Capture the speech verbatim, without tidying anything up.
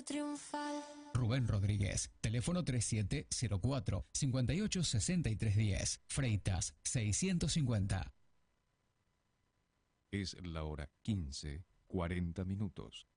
triunfal. Rubén Rodríguez, teléfono treinta y siete cero cuatro, cincuenta y ocho sesenta y tres diez, Freitas seiscientos cincuenta. Es la hora quince, cuarenta minutos.